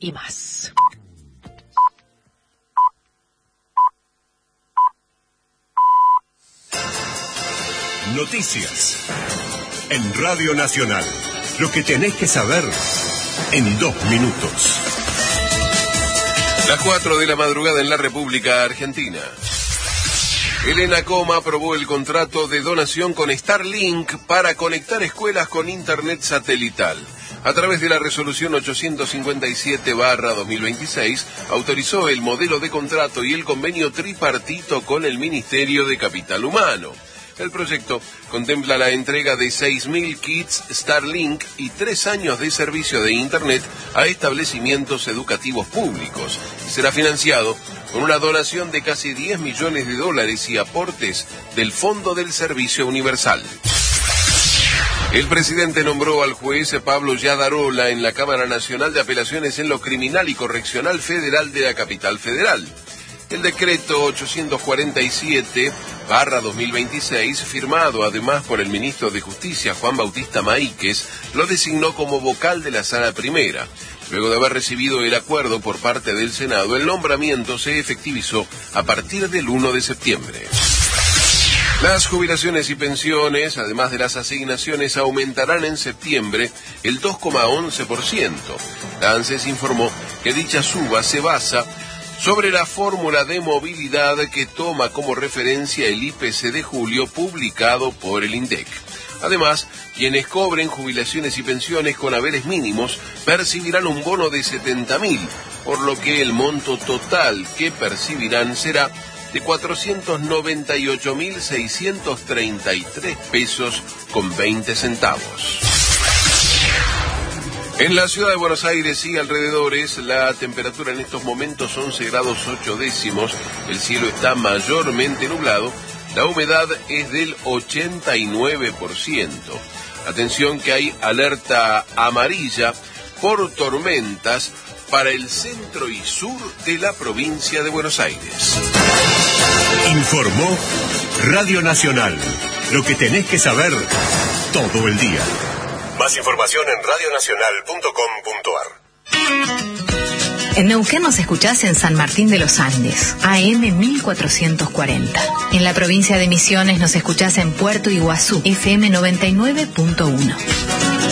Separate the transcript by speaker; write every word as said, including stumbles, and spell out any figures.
Speaker 1: y más.
Speaker 2: Noticias en Radio Nacional. Lo que tenés que saber en dos minutos.
Speaker 3: Las cuatro de la madrugada en la República Argentina. El ENACOM aprobó el contrato de donación con Starlink para conectar escuelas con internet satelital. A través de la resolución ochocientos cincuenta y siete barra dos mil veintiséis, autorizó el modelo de contrato y el convenio tripartito con el Ministerio de Capital Humano. El proyecto contempla la entrega de seis mil kits Starlink y tres años de servicio de Internet a establecimientos educativos públicos. Será financiado con una donación de casi diez millones de dólares y aportes del Fondo del Servicio Universal. El presidente nombró al juez Pablo Yadarola en la Cámara Nacional de Apelaciones en lo Criminal y Correccional Federal de la Capital Federal. El decreto ochocientos cuarenta y siete barra dos mil veintiséis, firmado además por el ministro de Justicia, Juan Bautista Maíquez, lo designó como vocal de la Sala Primera. Luego de haber recibido el acuerdo por parte del Senado, el nombramiento se efectivizó a partir del uno de septiembre. Las jubilaciones y pensiones, además de las asignaciones, aumentarán en septiembre el dos coma once por ciento. La ANSES informó que dicha suba se basa sobre la fórmula de movilidad que toma como referencia el I P C de julio publicado por el INDEC. Además, quienes cobren jubilaciones y pensiones con haberes mínimos percibirán un bono de setenta mil, por lo que el monto total que percibirán será de cuatrocientos noventa y ocho mil seiscientos treinta y tres pesos con veinte centavos. En la ciudad de Buenos Aires y alrededores, la temperatura en estos momentos once grados ocho décimos, el cielo está mayormente nublado, la humedad es del ochenta y nueve por ciento. Atención que hay alerta amarilla por tormentas para el centro y sur de la provincia de Buenos Aires.
Speaker 2: Informó Radio Nacional. Lo que tenés que saber todo el día. Más información en radio nacional punto com punto ar.
Speaker 4: En Neuquén nos escuchás en San Martín de los Andes, A M mil cuatrocientos cuarenta. En la provincia de Misiones nos escuchás en Puerto Iguazú, F M noventa y nueve punto uno.